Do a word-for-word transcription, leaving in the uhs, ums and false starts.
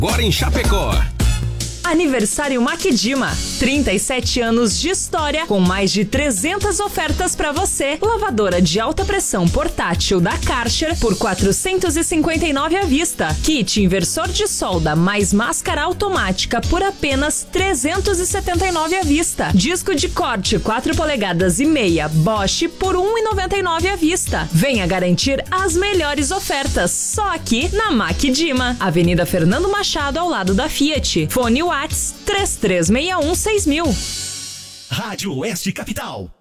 Agora em Chapecó. Aniversário Maquidima, trinta e sete anos de história com mais de trezentas ofertas para você. Lavadora de alta pressão portátil da Karcher por quatrocentos e cinquenta e nove à vista. Kit inversor de solda mais máscara automática por apenas trezentos e setenta e nove à vista. Disco de corte quatro polegadas e meia Bosch por um e noventa e nove à vista. Venha garantir as melhores ofertas só aqui na Maquidima, Avenida Fernando Machado ao lado da Fiat. Fone Whats três três seis um seis mil. Rádio Oeste Capital.